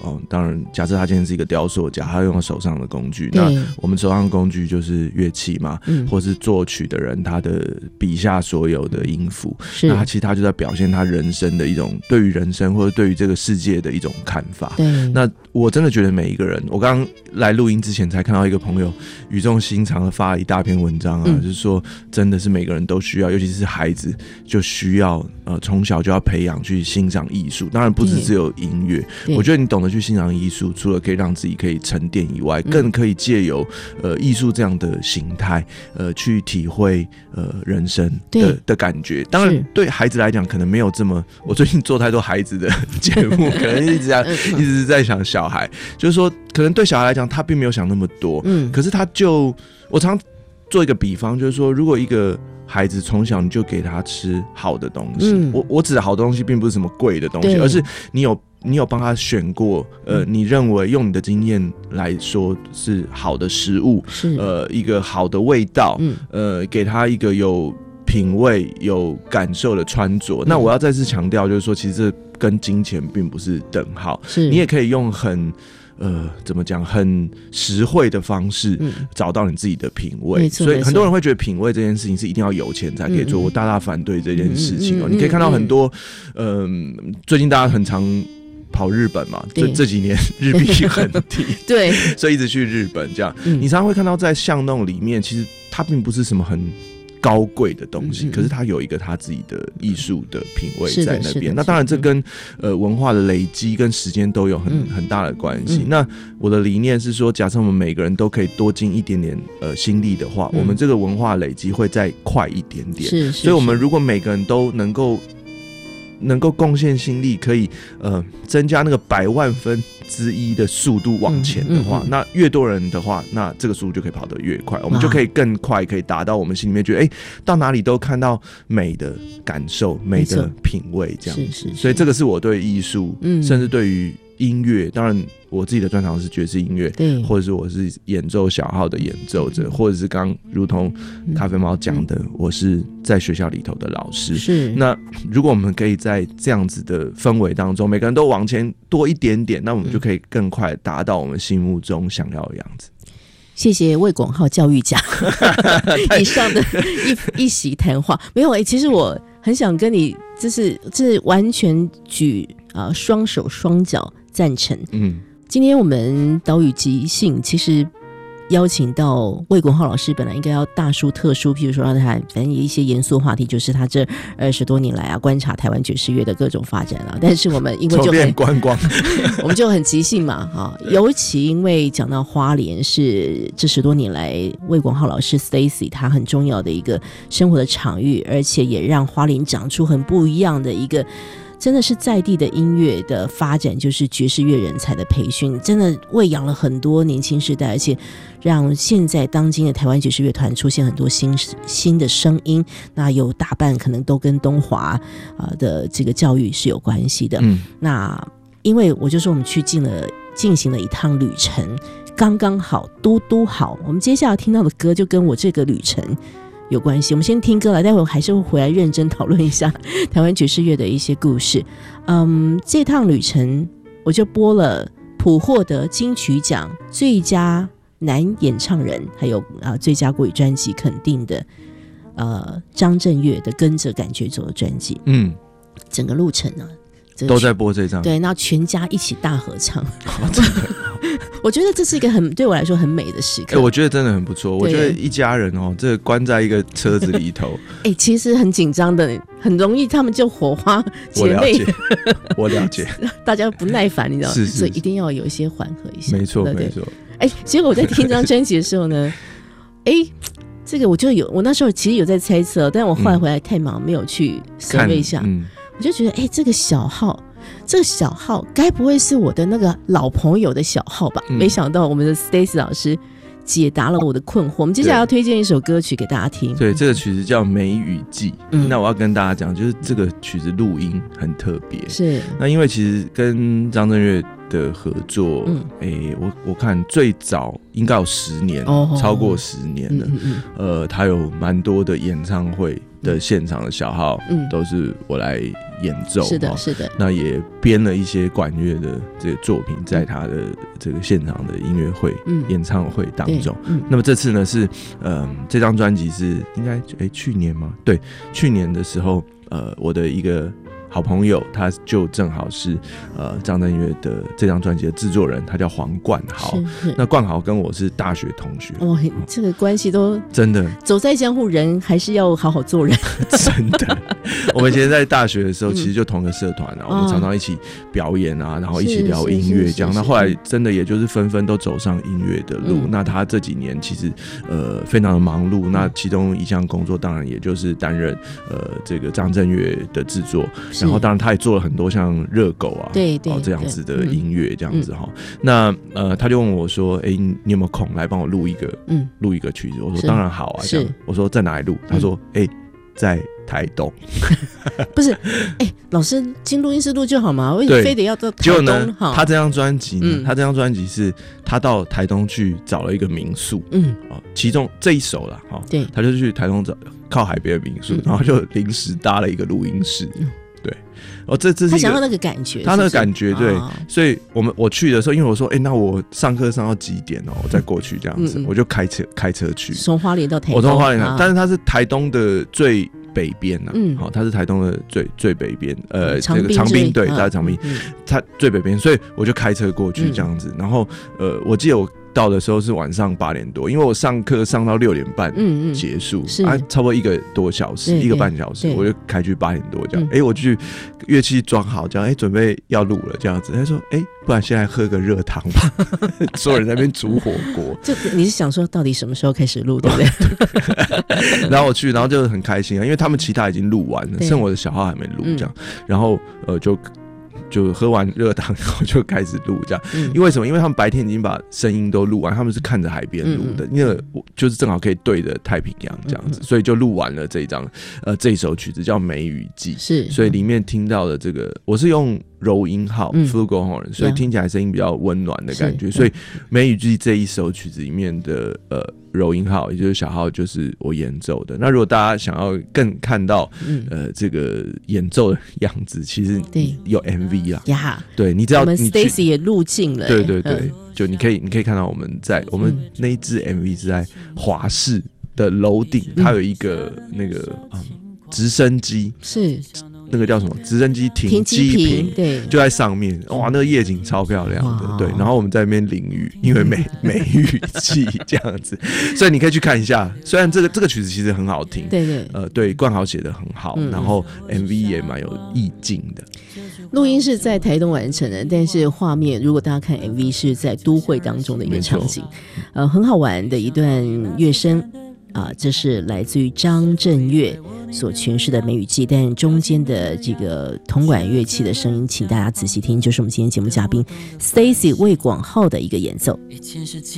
当然假设他今天是一个雕塑家，他用手上的工具，那我们手上的工具就是乐器嘛，或是作曲的人他的笔下所有的音符，那他其实他就在表现他人生的一种对于人生或者对于这个世界的一种看法。那我真的觉得每一个人，我刚刚来录音之前才看到一个朋友语重心长的发了一大篇文章啊，就是说真的是每个人都需要，尤其是孩子就需要从小就要培养去欣赏艺术，当然不是只有音乐，我觉得你懂得去欣赏艺术，除了可以让自己可以沉淀以外，更可以借由艺术这样的形态去体会人生的感觉。当然对孩子来讲可能没有这么，我最近做太多孩子的节目，可能一直在想小孩，就是说可能对小孩来讲他并没有想那么多，可是我常做一个比方，就是说如果一个孩子从小你就给他吃好的东西，我指的好的东西并不是什么贵的东西，而是你有帮他选过你认为用你的经验来说是好的食物，一个好的味道，给他一个有品味有感受的穿着。那我要再次强调就是说，其实这跟金钱并不是等号，你也可以用怎么讲，很实惠的方式找到你自己的品味。所以很多人会觉得品味这件事情是一定要有钱才可以做，我大大反对这件事情你可以看到很多最近大家很常跑日本嘛，这几年日币很低对，所以一直去日本这样，你常常会看到在巷弄里面，其实它并不是什么很高贵的东西，可是他有一个他自己的艺术的品味在那边。那当然这跟文化的累积跟时间都有很大的关系。那我的理念是说，假设我们每个人都可以多尽一点点心力的话，我们这个文化累积会再快一点点。所以我们如果每个人都能够贡献心力，可以增加那个100万分之一的速度往前的话，那越多人的话，那这个速度就可以跑得越快，我们就可以更快可以达到我们心里面觉得到哪里都看到美的感受美的品味这样子。所以这个是我对艺术甚至对于音乐，当然我自己的专长是爵士音乐，或者是我是演奏小号的演奏者，或者是刚如同咖啡猫讲的，我是在学校里头的老师。那如果我们可以在这样子的氛围当中，每个人都往前多一点点，那我们就可以更快达到我们心目中想要的样子。 谢谢魏广浩教育家以上的一席谈话。没有其实我很想跟你这是完全举双手双脚赞成。今天我们岛屿即兴其实邀请到魏广浩老师，本来应该要大书特书，譬如说让他反正一些严肃话题，就是他这20多年来观察台湾爵士乐的各种发展但是我们因为就很观光我们就很即兴嘛尤其因为讲到花莲是这10多年来魏广浩老师 Stacy 他很重要的一个生活的场域，而且也让花莲长出很不一样的一个真的是在地的音乐的发展，就是爵士乐人才的培训，真的喂养了很多年轻世代，而且让现在当今的台湾爵士乐团出现很多新的声音。那有大半可能都跟东华的这个教育是有关系的。那因为我就说我们去进行了一趟旅程，刚刚好嘟嘟好，我们接下来听到的歌就跟我这个旅程有关系。我们先听歌了，待会还是会回来认真讨论一下台湾爵士乐的一些故事。这趟旅程我就播了普获得金曲奖最佳男演唱人，还有最佳国语专辑肯定的张震岳的《跟着感觉走》的专辑。整个路程都在播这张， 对，那全家一起大合唱我觉得这是一个对我来说很美的时刻。 我觉得真的很不错。我觉得一家人这关在一个车子里头其实很紧张的，很容易他们就火花姐妹我了解大家不耐烦，你知道吗？ 是所以一定要有一些缓和一下。 没错没错。 结果我在听这张专辑的时候呢这个我那时候其实有在猜测，但我后来回来太忙没有去审阅一下。我就觉得这个小号该不会是我的那个老朋友的小号吧？没想到我们的 Stacy 老师解答了我的困惑。我们接下来要推荐一首歌曲给大家听。 对，这个曲子叫《梅雨季》。那我要跟大家讲，就是这个曲子录音很特别。是。那因为其实跟张震岳的合作，我看最早应该有10年，超过10年了。他有蛮多的演唱会的现场的小号，都是我来演奏， 是的，是的。 那也编了一些管乐的这个作品，在他的这个现场的音乐会、演唱会当中。那么这次呢是这张专辑是应该去年吗？对，去年的时候，我的一个好朋友，他就正好是张震岳的这张专辑的制作人，他叫黄冠豪。那冠豪跟我是大学同学， 哇，这个关系都真的走在江湖，人还是要好好做人。 真的，我们以前在大学的时候，其实就同个社团啊，我们常常一起表演啊，然后一起聊音乐这样。那后来真的也就是纷纷都走上音乐的路。那他这几年其实非常的忙碌，那其中一项工作当然也就是担任这个张震岳的制作。然后当然他也做了很多像热狗啊， 对这样子的音乐这样子哈。那他就问我说，你有没有空来帮我录一个曲子？我说当然好啊。这样我说在哪里录？他说在台东。 不是，老师进录音室录就好嘛，为什么非得要到台东？ 呢，他这张专辑呢，他这张专辑是他到台东去找了一个民宿，其中这一首啦，对，他就去台东找靠海边的民宿，然后就临时搭了一个录音室。对，这是他想要那个感觉， 他那个感觉对，所以我去的时候，因为我说，那我上课上到几点我再过去这样子，我就开车去， 从花莲到台东， 我从花莲，但是他是台东的最北边他是台东的最北边，这个长滨，对，他在长滨，他最北边，所以我就开车过去这样子，然后我记得我到的时候是晚上8点多，因为我上课上到6点半结束，差不多1个多小时，1个半小时，我就开去8点多这样，我就去乐器装好这样，准备要录了这样子，他说，不然先来喝个热汤吧，所有人在那边煮火锅。就你是想说到底什么时候开始录，对不对？ 然后我去，然后就很开心啊，因为他们其他已经录完了，剩我的小号还没录这样，然后就喝完热汤以后就开始录这样，因为什么？因为他们白天已经把声音都录完，他们是看着海边录的，因为就是正好可以对着太平洋这样子，所以就录完了这一首曲子叫《梅雨季》，是，所以里面听到的这个我是用柔音号 flugelhorn， 所以听起来声音比较温暖的感觉，所以《梅雨季》这一首曲子里面的柔音号，也就是小号，就是我演奏的。那如果大家想要更看到这个演奏的样子，其实有 MV 啦，对，你只要我们 Stacy 也录进了， 对，就你可以看到我们那一支 MV 是在华视的楼顶，它有一个那个直升机，是那个叫什么？直升机停机坪，对，就在上面。哇，那个夜景超漂亮的，对。然后我们在那边淋雨，因为梅雨季这样子，所以你可以去看一下。虽然这个曲子其实很好听，对，冠豪写的很好，然后 MV 也蛮有意境的。 录音是在台东完成的，但是画面如果大家看 MV 是在都会当中的一个场景，很好玩的一段乐声。这是来自于张震岳所诠释的《梅雨季》，但中间的这个铜管乐器的声音，请大家仔细听，就是我们今天节目嘉宾 Stacy 魏广浩的一个演奏。